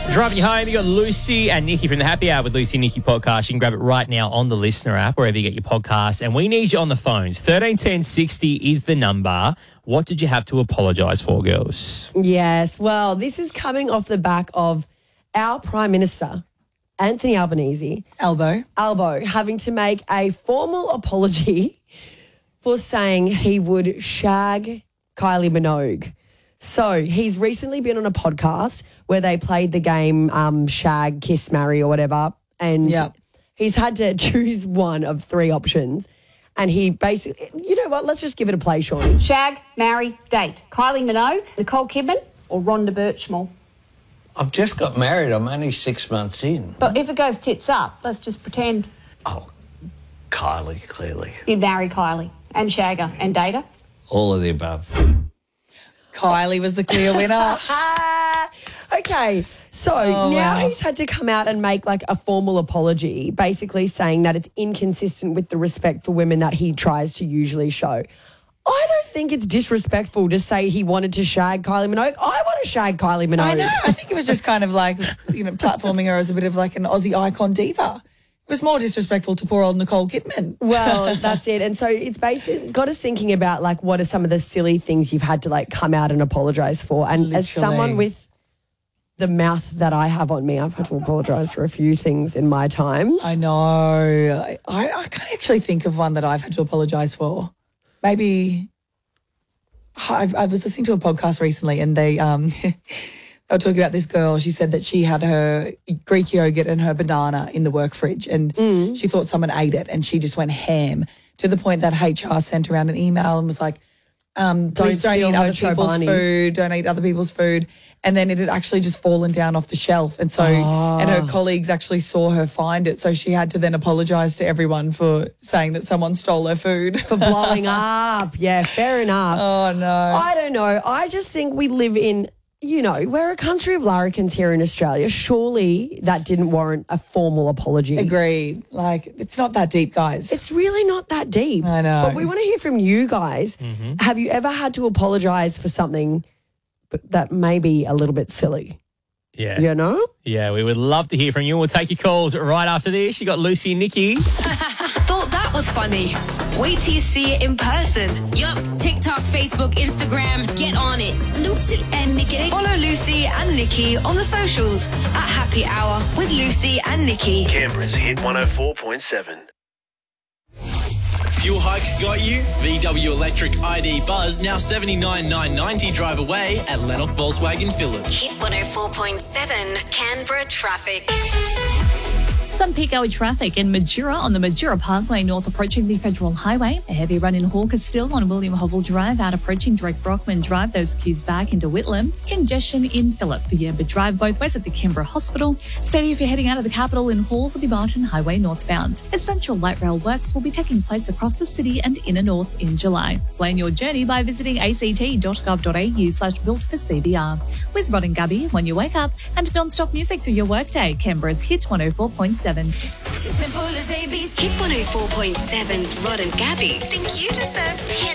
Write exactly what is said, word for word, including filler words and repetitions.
Driving you home, you got Lucy and Nikki from the Happy Hour with Lucy and Nikki podcast. You can grab it right now on the Listener app, wherever you get your podcasts. And we need you on the phones. thirteen ten sixty is the number. What did you have to apologise for, girls? Yes, well, this is coming off the back of our Prime Minister, Anthony Albanese. Albo. Albo, having to make a formal apology for saying he would shag Kylie Minogue. So he's recently been on a podcast where they played the game um, Shag, Kiss, Marry or whatever. And yep. he's had to choose one of three options. And he basically, you know what, let's just give it a play, Shawnee. Shag, marry, date. Kylie Minogue, Nicole Kidman or Rhonda Birchmore? I've just got married. I'm only six months in. But if it goes tits up, let's just pretend Oh, Kylie, clearly. you'd marry Kylie and shag her and date her. All of the above. Kylie was the clear winner. Okay, so Oh, now wow. he's had to come out and make like a formal apology, basically saying that it's inconsistent with the respect for women that he tries to usually show. I don't think it's disrespectful to say he wanted to shag Kylie Minogue. I want to shag Kylie Minogue. I know. I think it was just kind of like, you know, platforming her as a bit of like an Aussie icon diva. It was more disrespectful to poor old Nicole Kidman. Well, that's it. And so it's basically got us thinking about like what are some of the silly things you've had to like come out and apologise for. And as Literally. someone with the mouth that I have on me, I've had to apologise for a few things in my time. I know. I, I can't actually think of one that I've had to apologise for. Maybe I, I was listening to a podcast recently and they um they were talking about this girl. She said that she had her Greek yogurt and her banana in the work fridge and Mm. she thought someone ate it and she just went ham to the point that H R sent around an email and was like, um, please don't, steal eat her other people's Chobani. food, don't eat other people's food. And then it had actually just fallen down off the shelf. And so, and her colleagues actually saw her find it. So she had to then apologise to everyone for saying that someone stole her food. For blowing up. Yeah, fair enough. Oh, no. I don't know. I just think we live in, you know, we're a country of larrikins here in Australia. Surely that didn't warrant a formal apology. Agreed. Like, it's not that deep, guys. It's really not that deep. I know. But we want to hear from you guys. Have you ever had to apologise for something that may be a little bit silly? Yeah. You know? Yeah, we would love to hear from you. We'll take your calls right after this. You got Lucy and Nikki. Thought that was funny. Wait till you see it in person. Yup, TikTok, Facebook, Instagram, get on it. Lucy and Nikki. Follow Lucy and Nikki on the socials at Happy Hour with Lucy and Nikki. Canberra's Hit one oh four point seven. Fuel hike got you? V W Electric I D Buzz now seventy-nine thousand nine hundred ninety dollars drive away at Lennox Volkswagen Phillip. Hit one oh four point seven, Canberra traffic. Some peak hour traffic in Majura on the Majura Parkway north approaching the Federal Highway. A heavy run in Hawker still on William Hovell Drive out approaching Direct Brockman Drive. Those queues back into Whitlam. Congestion in Phillip for Yamba Drive both ways at the Canberra Hospital. Steady if you're heading out of the capital in Hall for the Barton Highway northbound. Essential light rail works will be taking place across the city and inner north in July. Plan your journey by visiting act.gov.au slash built for C B R. With Rod and Gabby when you wake up and non-stop music through your workday. Canberra's Hit one oh four point seven. Simple as A B C. Hit one oh four point seven's Rod and Gabby think you deserve ten